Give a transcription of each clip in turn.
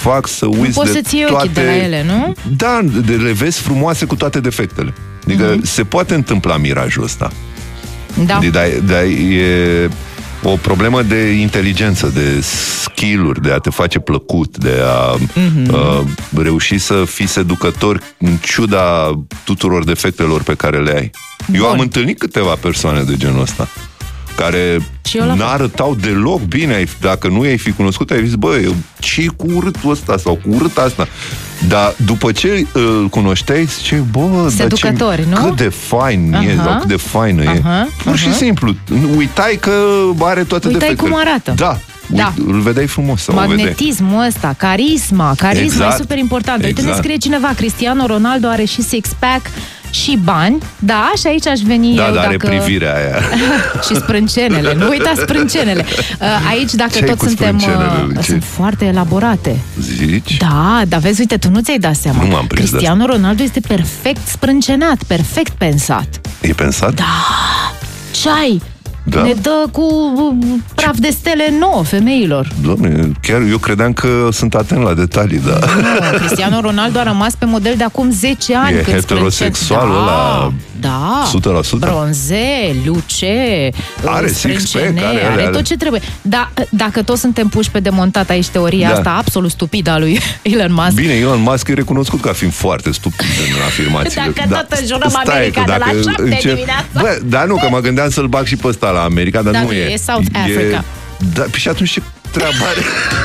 fac să uiți de poți să-ți iei ochii de la ele, nu? Da, le vezi frumoase cu toate defectele. Adică se poate întâmpla mirajul ăsta. Da. Dar e o problemă de inteligență, de skill-uri, de a te face plăcut, de a reuși să fii seducător în ciuda tuturor defectelor pe care le ai. Eu am întâlnit câteva persoane de genul ăsta care n-arătau deloc bine. Dacă nu i-ai fi cunoscut, ai zis, băi, ce-i cu urâtul ăsta sau cu urâta asta? Dar după ce îl cunoșteai, zice, bă, seducători, nu? Cât de fain e, sau cât de faină e. Pur și simplu, uitai că are toate defectele. Uitai cum arată. Da. Îl vedeai frumos. Magnetismul ăsta, carisma e super important. Uite, ne scrie cineva, Cristiano Ronaldo are și six-pack și bani, da, și aici aș veni eu are dacă... privirea aia. Și sprâncenele, nu uitați sprâncenele. Aici, dacă tot suntem... Sunt foarte elaborate. Zici? Da, dar vezi, uite, tu nu ți-ai dat seama. Nu m-am prins. Cristiano Ronaldo este perfect sprâncenat, perfect pensat. E pensat? Da. Ce-ai? Da. Ne dă cu praf de stele nouă femeilor. Doamne, chiar eu credeam că sunt atent la detalii, da. Nu, Cristiano Ronaldo a rămas pe model de acum 10 ani. E heterosexual ăla. Da, 100%. Bronze, luce, are six-pack, are tot ce trebuie. Dar dacă toți suntem puși pe demontat aici teoria asta absolut stupidă a lui Elon Musk. Bine, Elon Musk e recunoscut ca fiind foarte stupid în afirmațiile. Dacă tot înjurăm America de la 7 dimineața. Bă, dar nu, că mă gândeam să-l bag și pe ăsta la America, dar nu e. E South Africa. Da, și atunci ce treabă are?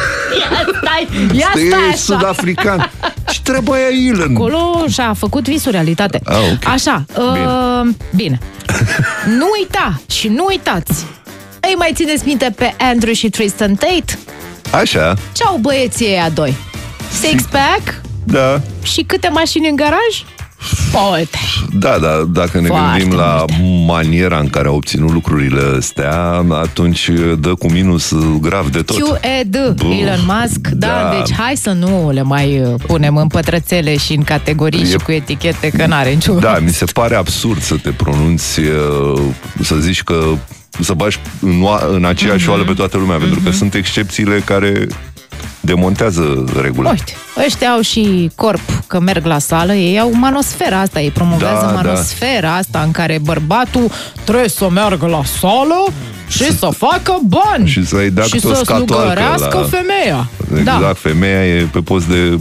Ia stai așa. Sud-african. Ce treabă e Elon? Acolo și-a făcut visul realitate. Okay. Așa, bine. Nu uita și nu uitați. Ei, mai țineți minte pe Andrew și Tristan Tate? Așa. Ce-au băieții ăia doi? Six-pack? Da. Și câte mașini în garaj? Uite. Da, dacă ne gândim la maniera în care au obținut lucrurile astea, atunci dă cu minus grav de tot. QED, Elon Musk, da, deci hai să nu le mai punem în pătrățele și în categorii și cu etichete, că n-are niciun. Da, mi se pare absurd să te pronunți, să zici că să bagi în aceeași oală pe toată lumea, pentru că sunt excepțiile care demontează regula. Uite, ăștia au și corp, că merg la sală, ei au manosfera asta, ei promovează manosfera asta în care bărbatul trebuie să meargă la sală și să facă bani și să slugărească femeia. Exact, femeia e pe post de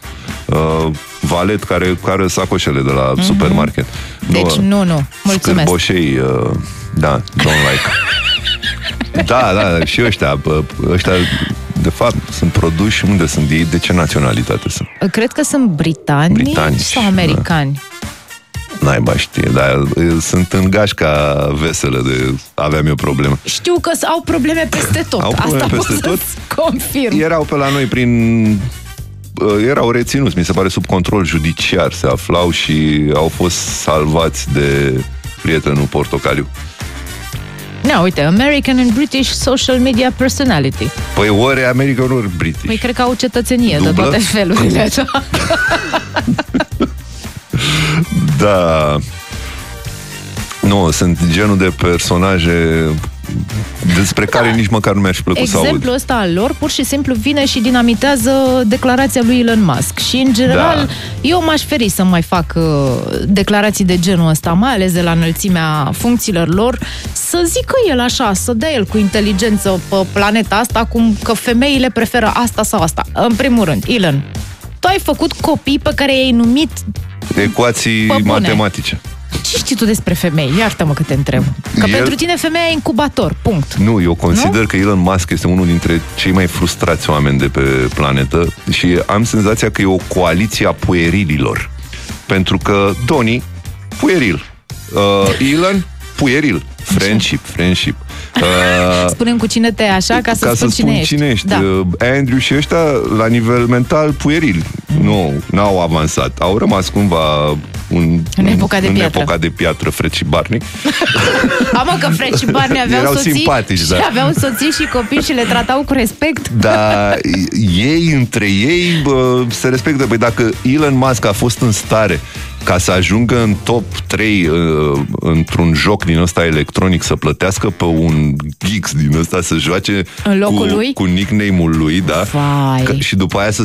valet care are sacoșele de la supermarket. Deci nu, mulțumesc. Scârboșei, da, don't like. Da, și ăștia de fapt, sunt produși, unde sunt ei, de ce naționalitate sunt? Cred că sunt britanici sau americani. Naiba știe, dar sunt în gașca veselă de aveam eu probleme. Știu că au probleme peste tot. Au probleme peste tot? Confirm. Erau pe la noi erau reținuți, mi se pare, sub control judiciar se aflau și au fost salvați de prietenul Portocaliu. Da, uite, American and British Social Media Personality. Păi ori American, ori British. Păi cred că au cetățenie de toate felurile. Da. Nu, sunt genul de personaje despre care nici măcar nu mi-aș plăcut să aud. Exemplul ăsta al lor pur și simplu vine și dinamitează declarația lui Elon Musk. Și în general, eu m-aș feri să mai fac declarații de genul ăsta, mai ales de la înălțimea funcțiilor lor, să zică el așa, să dea el cu inteligență pe planeta asta, cum că femeile preferă asta sau asta. În primul rând, Elon, tu ai făcut copii pe care i-ai numit ecuații matematice. Ce știi tu despre femei? Iartă-mă că te întreb. Că pentru tine femeia e incubator, punct. Nu, eu consider că Elon Musk este unul dintre cei mai frustrați oameni de pe planetă și am senzația că e o coaliție a puerililor. Pentru că Tony, pueril. Elon, pueril. Friendship. Spune-mi cu cine te așa ca să spun cine ești. Da. Andrew și ăștia, la nivel mental, pueril. Nu, n-au avansat. Au rămas cumva în epoca de piatră, Fred și Barney. Amă că Fred și Barney aveau soții simpatici, și aveau soții și copii și le tratau cu respect. Dar ei, între ei, se respectă. Păi dacă Elon Musk a fost în stare ca să ajungă în top 3 într-un joc din ăsta electronic, să plătească pe un geeks din ăsta să joace în locul lui? Cu nickname-ul lui, da? Vai. Și după aia să